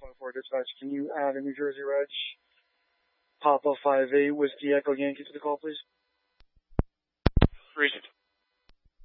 4 dispatch. Can you add a New Jersey Reg Papa 58 Whiskey Echo Yankee to the call, please?